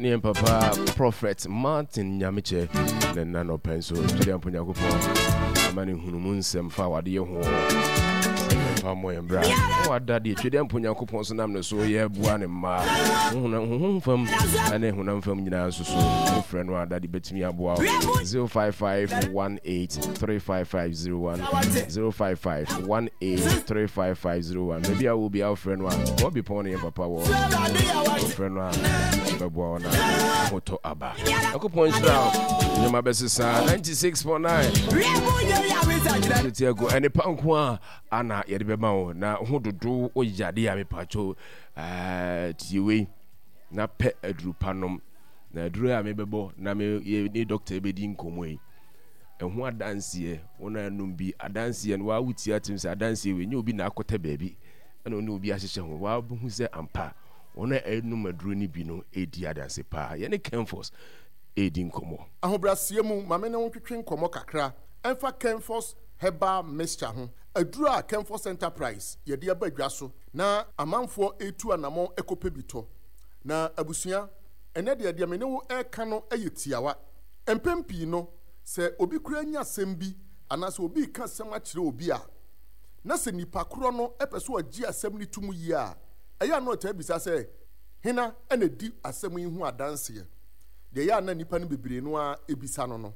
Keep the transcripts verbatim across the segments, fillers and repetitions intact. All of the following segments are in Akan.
Name Papa Prophet Martin Nyamiche, then Nano Penso, Julian Punyakupo, Mani Hunumun Fawadi Ho. Famwe mbra o daddy twedem ponya kopon so nam ne so ye bua ne ma hunhun fam ane hunam fam nyina so so friend wa daddy betimi aboa zero five five one eight three five five zero one zero five five one eight three five five zero one maybe I will be our friend wa what be pon ye papa wo friend wa beboa na moto aba akopon shira nyama besisa ninety-six point nine Tiago and Pankwa ana yedibema na hododo oyade ya mepacho eh tiwe na pe adru panom na adru ya mebebo na me ni doctor ebedi nkomo yi ehu adanse wona anum bi adanse no wa wuti atim se adanse we nyi obi na akota baabi na oni obi ahyehye ho wa hu se ampa wona enum adru ni bi no edi adanse pa ye ne Kenforce edi nkomo ahobrasie mu mame ne wotwetwe nkomo kakra enfa Kenforce Herbal mixture ho aduru a Kenforce Enterprise yede abadwa so na amanfo etu anamo ekope bito na abusua ene de de me ne wo eka no ayetiawa empempi no se obi kura nya sembi anase obi ka sem a kire obi a na se nipa kro no epeso agi asem ni tumu yi a eya no ta bisa se hina ene di asem yi hu adanse de ya na nipa no bebire no a ebisa no no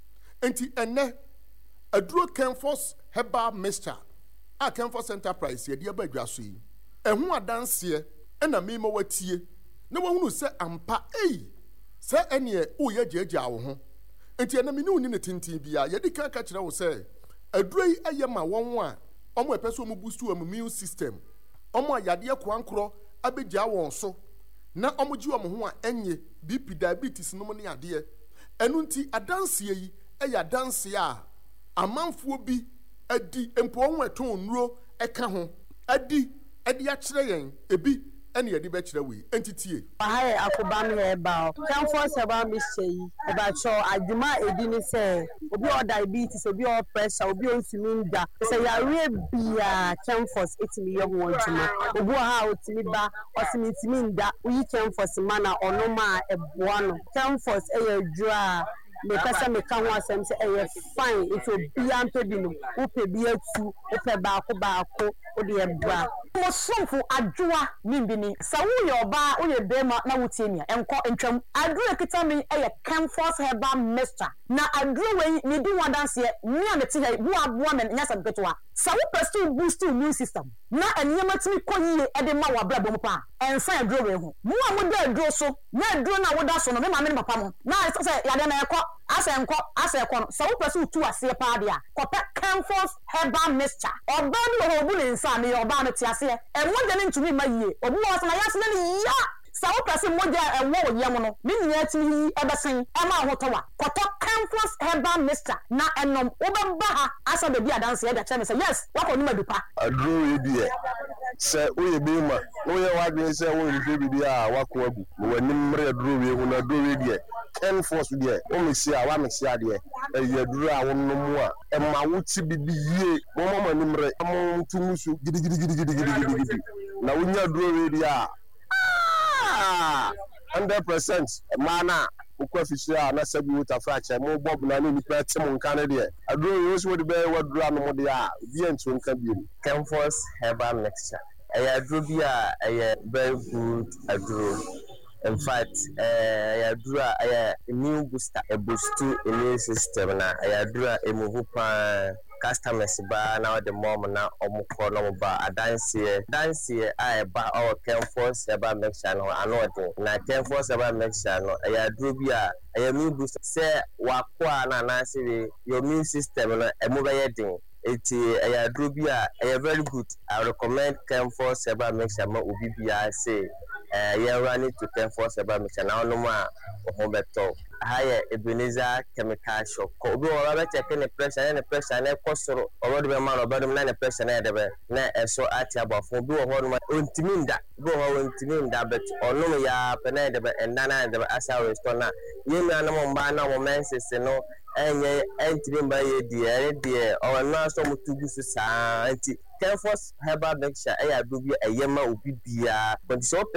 enti ene aduro Kenforce Herbal mixture a Kenforce Enterprise yede abadwa so yi ehu adanse ena memo watie na wahunu se ampa ei se ene o ye gyaagya wo ho enti ena me ne uni ne tintin bia yede kan ka kire wo se aduro yi ayema won a omo epeso mu boost wo immune system omo ayade kwankro abegya won so na omo gi omo ho a enye B P diabetes no mo ne ade enu nti adanse yi eya danse a amanfo bi adi empo onweto nuro eka ho adi adi a kire yen ebi ene yedi be kire we entitie ahaye akobam Herbal Kenforce Herbal mixture yi e ba cho adwuma edi ni se obi o diabetes obi o pressure obi o nsuminda se ya re bia Kenforce etimi ye ho adwuma obi o ha otimi ba osimi timinda uyi Kenforce mana onoma eboa no Kenforce e ya dwa me pesa me kan ho asem se eh fine it will be ampe bi no upe bi atu upe ba ko ba ko o de ebra mo sonfo adwoa nimbi ni sa wo ye oba wo ye bema na wutie nia enko ntwam adwoa kita me eh Kenforce Herbal mixture na adwoa we ni di wadanse ni a meti he bu aboa me nya sam ketwa sa wo person boost immune system na enyema timi koyie e de ma wa bra bom pa enfa adwoa we ho mo a mo da adwoa so na adwoa na wo da so no me ma me papa mo na se ya de na ekọ asenko asenko so wo person tu ase pa dia kopa Kenforce Herbal mixture oba ni ho bu ne nsa me oba no ti ase e mo de ne ntumi ma yie obu wo so na ya se ne ya sa wo person mo de e wo wo ye mo no me nya ti yi e besen e ma ho to wa koto Kenforce Herbal mixture na enom wo be ba ha asa be bi adanse e da che me say yes wa ko ni madupa adro we die se wo ye be ma wo ye wa de se wo ni fe bi a wa ko abu wo ni mre adro we hu na adro we die Kenforce die o me si a wa me si ade e ye adro a wo no mu a e ma wo ti bibi yie wo mo ma ni mre mo tumusu gidi gidi gidi gidi gidi gidi na wo nya adro we die a one hundred percent mana ukofisia na sabi wuta fracha mo bob na ni nipa tem nka ne de adro yo so de be wadro ano mo de a bi entu nka bi Kenforce Herbal mixture e adro bi a e very good adro in fact eh adro a immune booster e boost immune system na e adro e move pa customers ba na the mom na omukọ no ba adanse danse a ba o Kenforce Herbal mixture no anode na Kenforce Herbal mixture no e aduro bi a e immune booster se wakọ na na se your immune system no e mo be yedin eti e aduro bi a e very good. I recommend Kenforce Herbal mixture ma obi bia say eh you run it to Kenforce Herbal mixture na no ma o beto higher Ebenezer chemical shop ko obi o ba check the pressure na pressure na kosoro o do be ma no ba dum na na pressure na de be na eso ati abafo bi o ho no ontiminda bi o ho ontiminda but onu ya pe na de be enda na de be asa restore na yemi anamo mba na mo menses no enye entimba ye di ere di o na so mutugu su sa anti Kenforce Herbal mixture e ya do bi e yema obi bia but so